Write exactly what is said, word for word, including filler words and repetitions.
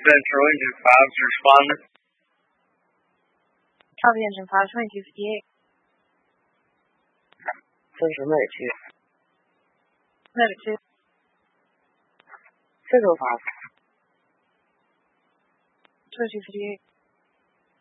Central Engine five is responding. Copy Engine five, twenty-two fifty-eight. Central Medic two. Medic two. Central five. twenty-two fifty-eight.